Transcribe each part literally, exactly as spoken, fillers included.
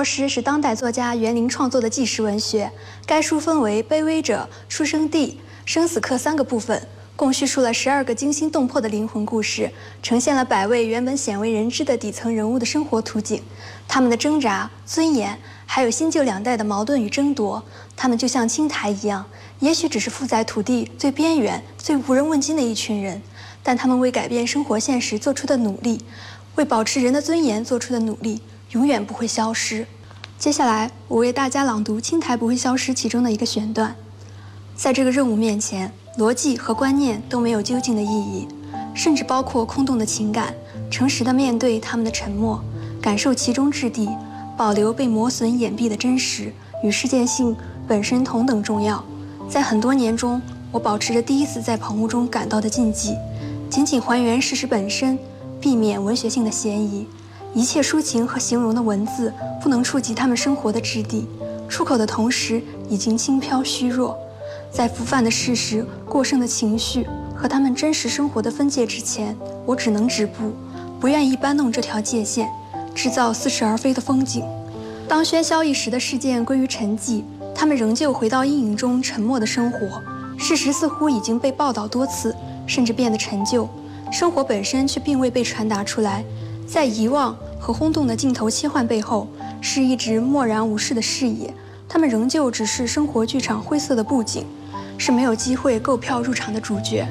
消失》是当代作家袁林创作的纪实文学。该书分为《卑微者》、出生地、生死课三个部分，共叙述了十二个惊心动魄的灵魂故事，呈现了百位原本鲜为人知的底层人物的生活图景，他们的挣扎、尊严，还有新旧两代的矛盾与争夺。他们就像青苔一样，也许只是附在土地最边缘、最无人问津的一群人，但他们为改变生活现实做出的努力，为保持人的尊严做出的努力，永远不会消失。接下来，我为大家朗读《青苔不会消失》其中的一个选段。在这个任务面前，逻辑和观念都没有究竟的意义，甚至包括空洞的情感。诚实地面对他们的沉默，感受其中质地，保留被磨损掩蔽的真实，与事件性本身同等重要。在很多年中，我保持着第一次在棚屋中感到的禁忌，仅仅还原事实本身，避免文学性的嫌疑。一切抒情和形容的文字不能触及他们生活的质地，出口的同时已经轻飘虚弱。在浮泛的事实、过剩的情绪和他们真实生活的分界之前，我只能止步，不愿意搬弄这条界限，制造似是而非的风景。当喧嚣一时的事件归于沉寂，他们仍旧回到阴影中沉默的生活。事实似乎已经被报道多次，甚至变得陈旧，生活本身却并未被传达出来。在遗忘和轰动的镜头切换背后，是一直漠然无视的视野。他们仍旧只是生活剧场灰色的布景，是没有机会购票入场的主角。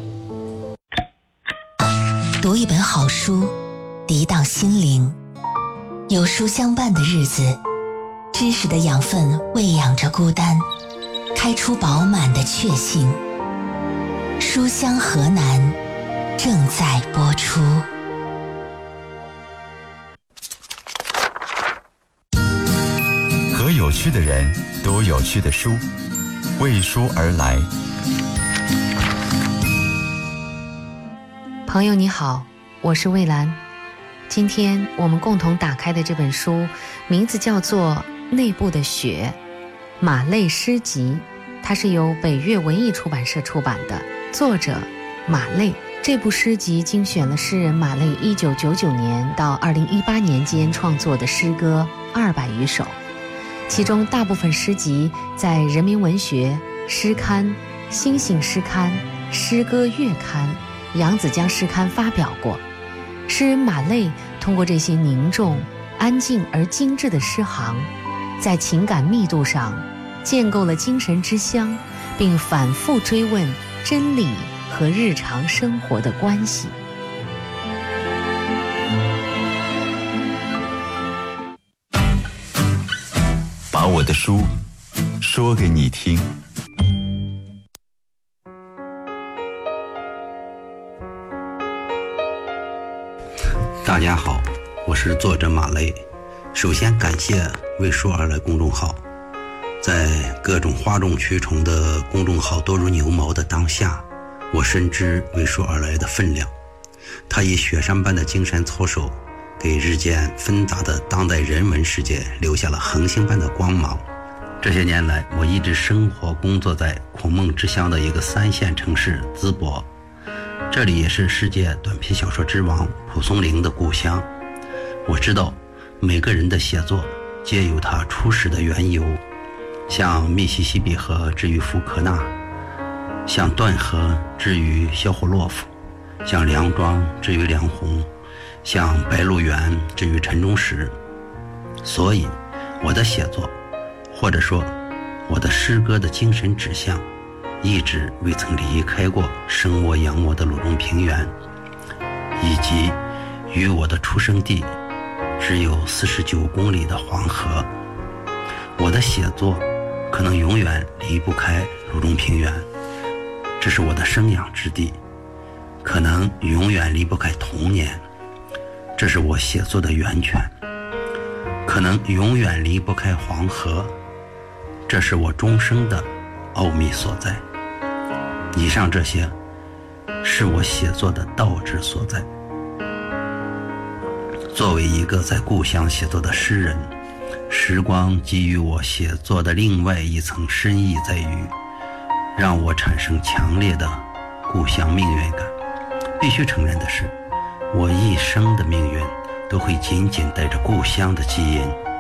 读一本好书，涤荡心灵。有书相伴的日子，知识的养分喂养着孤单，开出饱满的确信。书香河南正在播出。 和有趣的人读有趣的书，为书而来。 朋友你好，我是蔚蓝。今天我们共同打开的这本书名字叫做《内部的雪》，马类诗集，它是由北岳文艺出版社出版的，作者马类。这部诗集精选了诗人马类一九九九年到二零一八年间创作的诗歌二百余首，其中大部分诗集在《人民文学》、诗刊、星星诗刊、诗歌月刊、扬子江诗刊发表过。诗人马类通过这些凝重、安静而精致的诗行，在情感密度上建构了精神之乡，并反复追问真理和日常生活的关系。 把我的书说给你听。 大家好，我是作者马类。首先感谢为书而来公众号，在各种哗众取宠的公众号多如牛毛的当下，我深知为书而来的分量。他以雪山般的精神操守，给日渐纷杂的当代人文世界留下了恒星般的光芒。这些年来，我一直生活工作在孔孟之乡的一个三线城市淄博，这里也是世界短篇小说之王蒲松龄的故乡。我知道每个人的写作皆有他初始的缘由，像密西西比河之于福克纳，像断河之于萧霍洛夫，像梁庄之于梁鸿，像白鹿原之于陈忠实。所以我的写作，或者说我的诗歌的精神指向，一直未曾离开过生我养我的鲁中平原，以及与我的出生地只有四十九公里的黄河。我的写作可能永远离不开鲁中平原，这是我的生养之地；可能永远离不开童年，这是我写作的源泉；可能永远离不开黄河，这是我终生的奥秘所在。以上这些是我写作的道之所在。作为一个在故乡写作的诗人，时光给予我写作的另外一层深意在于，让我产生强烈的故乡命运感。必须承认的是，我一生的命运都会紧紧带着故乡的基因。